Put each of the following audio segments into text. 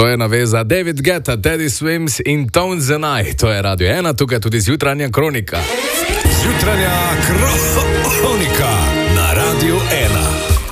To je naveza David Guetta, Teddy Swims in Tones and I. To je Radio 1, tukaj tudi Zjutranja kronika. Zjutranja kronika na Radio 1.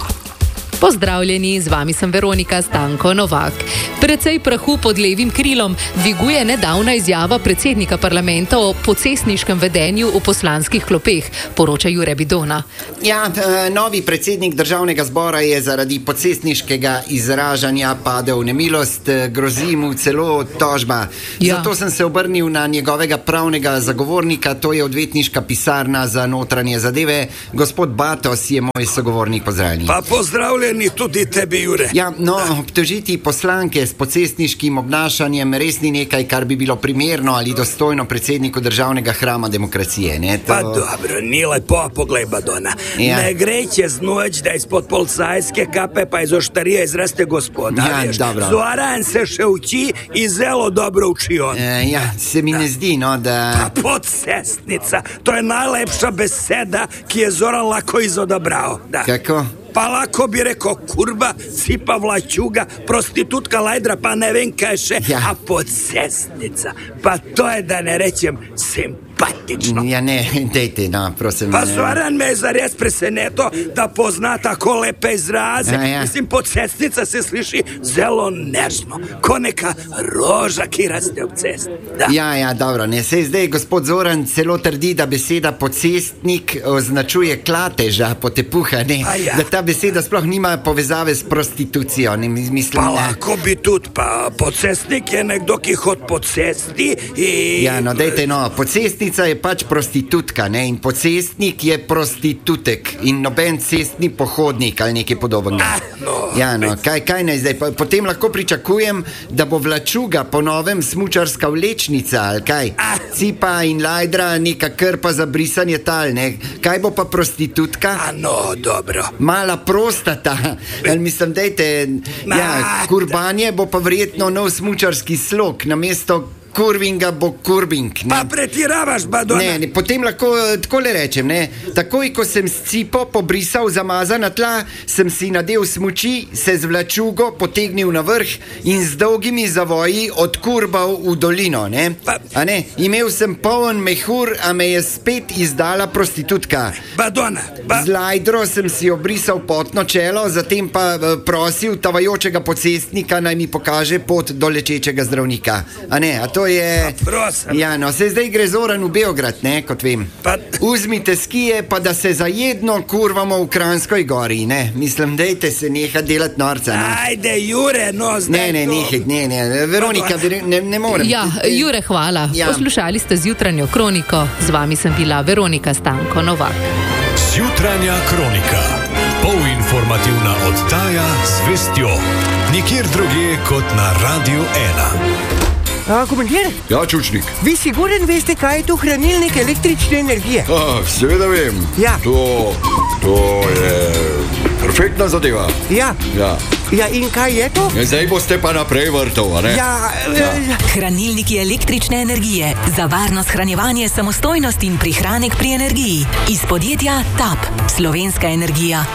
Pozdravljeni, z vami sem Veronika Stanko Novak. Precej prahu pod levim krilom dviguje nedavna izjava predsednika parlamenta o pocestniškem vedenju v poslanskih klopeh, poroča Jure Bidona. Ja, novi predsednik državnega zbora je zaradi pocestniškega izražanja padel v nemilost, grozi mu celo tožba. Ja. Zato sem se obrnil na njegovega pravnega zagovornika, to je odvetniška pisarna za notranje zadeve. Gospod Batos je moj sogovornik, pozdravljeni. Pa pozdravljeni tudi tebi, Jure. Ja, no, obtožiti poslanke s pocestniškim obnašanjem res ni nekaj, kar bi bilo primerno ali dostojno predsedniku državnega hrama demokracije, ne? To... Pa dobro, ni lepo, poglej, Badona. Ja. Ne gre čez noč, da ispod policajske kape pa iz oštarije izraste gospoda. Ja, dobro. Zoran se še uči i zelo dobro uči on. Ja, se mi ne zdi, no, da... Pa podsestnica, to je najlepša beseda, ki je Zoran lako izodabrao. Da. Kako? Pa lako bi rekao kurba, cipa vlačuga, prostitutka lajdra, pa ne vem kaj še, Ja. a podsestnica. Pa to je, da ne rečem, simpatično. Ja, ne, dejte, no, prosim. Pa Zoran me je zares preseneto, da pozna tako lepe izraze. Ja. Mislim, podsestnica se sliši zelo nežno, ko neka roža, ki raste ob cesti. Da. Ja, dobro, ne, sej zdaj gospod Zoran celo trdi, da beseda pocestnik označuje klateža, potepuha, ne, A ja. da ta beseda sploh nima povezave s prostitucijo, ne, mislim, Pa ne. lako bi tudi, pa podsestnik je nekdo, ki hod po cesti i... Ja, no, dejte, no, pocestnica je pač prostitutka, ne, in pocestnik je prostitutek in noben cestni pohodnik ali nekaj podobnega. Ja, no, kaj naj zdaj, potem lahko pričakujem, da bo vlačuga po novem smučarska vlečnica, ali kaj? Cipa in lajdra, neka krpa za brisanje tal, ne, kaj bo pa prostitutka? A no, dobro. Mala prostata, ali mislim, dejte, ja, kurbanje bo pa verjetno nov smučarski slog, namesto kurvinga bo kurbing, ne. Pa pretiravaš, Badona. Ne, potem lahko takole rečem, ne. Takoj, ko sem s cipo pobrisal zamazana tla, sem si nadel smuči, se z vlačugo potegnil na vrh in z dolgimi zavoji odkurbal v dolino, ne. A ne, imel sem poln mehur, a me je spet izdala prostitutka. Badona, Z lajdro sem si obrisal potno čelo, zatem pa prosil tavajočega pocestnika, naj mi pokaže pot do lečečega zdravnika. A ne, a to je... prosim. Ja, no, se zdaj gre Zoran v Beograd, ne, kot vem. Pa- Vzmite skije, pa da se zajedno kurvamo v Kranjskoj gori, ne. Mislim, dejte se neha delati norca, ne. Ajde, Jure, no, zdaj Ne, to. nehaj, ne. Veronika, ne morem. Ja, Jure, hvala. Ja. Poslušali ste Zjutranjo kroniko, z vami sem bila Veronika Stanko Novak. Zjutranja kronika. Polinformativna oddaja z vestjo. Nikjer drugje kot na Radio 1. Komandir, Ja, Čučnik. vi siguren veste, kaj je to hranilnik električne energije? Seveda vem. Ja. To je perfektna zadeva. Ja. Ja. Ja, in kaj je to? Zdaj boste pa naprej vrtov, a ne? Ja, Hranilniki električne energije za varno shranjevanje, samostojnost in prihranek pri energiji. Iz podjetja TAP, Slovenska energija.